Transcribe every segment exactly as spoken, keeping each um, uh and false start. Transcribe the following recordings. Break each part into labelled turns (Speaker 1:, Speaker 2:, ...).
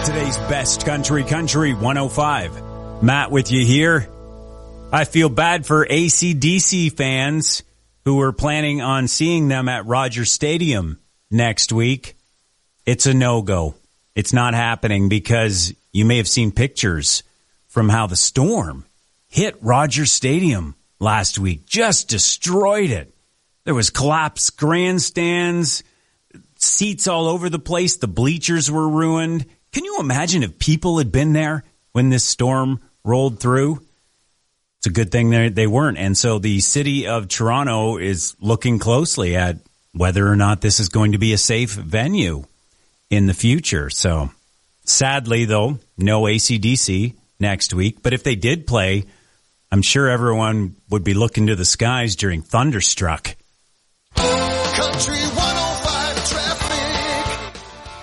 Speaker 1: today's best country, Country one oh five. Matt with you here. I feel bad for A C D C fans who were planning on seeing them at Rogers Stadium next week. It's a no-go. It's not happening because you may have seen pictures from how the storm hit Rogers Stadium last week. Just destroyed it. There was collapsed grandstands, seats all over the place. The bleachers were ruined. Can you imagine if people had been there when this storm rolled through? It's a good thing they, they weren't. And so the city of Toronto is looking closely at whether or not this is going to be a safe venue in the future. So sadly, though, no A C D C next week. But if they did play, I'm sure everyone would be looking to the skies during Thunderstruck.
Speaker 2: Country one oh five traffic.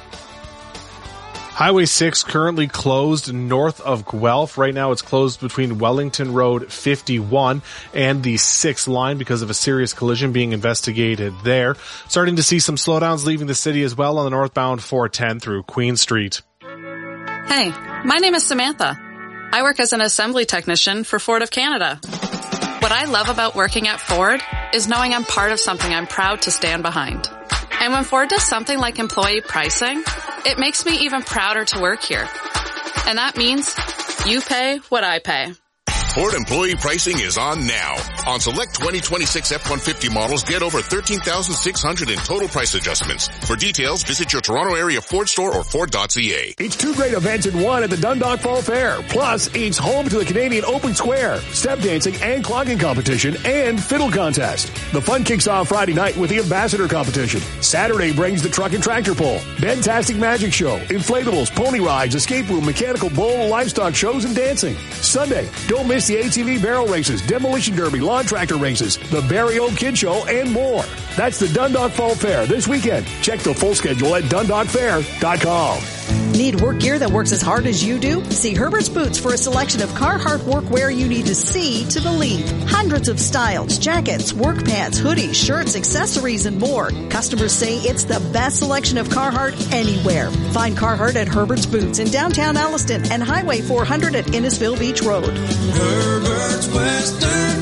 Speaker 3: Highway six currently closed north of Guelph. Right now it's closed between Wellington Road fifty-one and the sixth line because of a serious collision being investigated there. Starting to see some slowdowns leaving the city as well on the northbound four ten through Queen Street.
Speaker 4: Hey, my name is Samantha. I work as an assembly technician for Ford of Canada. What I love about working at Ford is knowing I'm part of something I'm proud to stand behind. And when Ford does something like employee pricing, it makes me even prouder to work here. And that means you pay what I pay.
Speaker 2: Ford employee pricing is on now. On select twenty twenty-six F one fifty models, get over thirteen thousand six hundred in total price adjustments. For details, visit your Toronto area Ford store or Ford dot C A.
Speaker 5: It's two great events in one at the Dundalk Fall Fair. Plus, it's home to the Canadian Open Square, step dancing and clogging competition, and fiddle contest. The fun kicks off Friday night with the Ambassador competition. Saturday brings the truck and tractor pull, Bedtastic Magic Show, inflatables, pony rides, escape room, mechanical bull, livestock shows, and dancing. Sunday, don't miss the A T V barrel races, demolition derby, lawn tractor races, the Barrie O Kid Show, and more. That's the Dundalk Fall Fair this weekend. Check the full schedule at dundalk fair dot com.
Speaker 6: Need work gear that works as hard as you do? See Herbert's Boots for a selection of Carhartt workwear you need to see to believe. Hundreds of styles, jackets, work pants, hoodies, shirts, accessories, and more. Customers say it's the best selection of Carhartt anywhere. Find Carhartt at Herbert's Boots in downtown Alliston and Highway four hundred at Innisfil Beach Road.
Speaker 7: Herbert's Western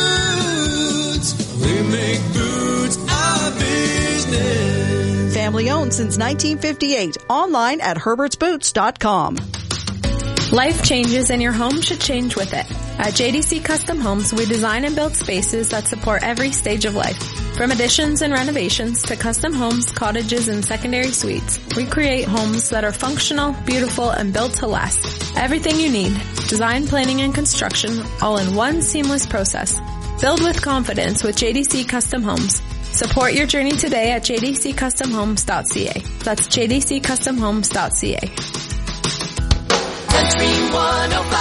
Speaker 7: Boots. We make boots our business.
Speaker 6: Family owned since nineteen fifty-eight. Online at herberts boots dot com.
Speaker 8: Life changes and your home should change with it. At J D C Custom Homes, we design and build spaces that support every stage of life. From additions and renovations to custom homes, cottages, and secondary suites, we create homes that are functional, beautiful, and built to last. Everything you need, design, planning, and construction, all in one seamless process. Build with confidence with J D C Custom Homes. Support your journey today at j d c custom homes dot c a. That's j d c custom homes dot c a.
Speaker 7: Country one oh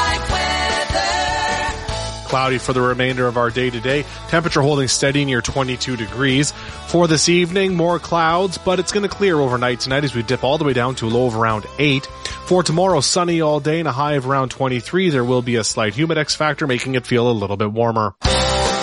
Speaker 7: five weather.
Speaker 3: Cloudy for the remainder of our day today. Temperature holding steady near twenty-two degrees. For this evening, more clouds, but it's going to clear overnight tonight as we dip all the way down to a low of around eight. For tomorrow, sunny all day and a high of around twenty-three. There will be a slight humidex factor, making it feel a little bit warmer.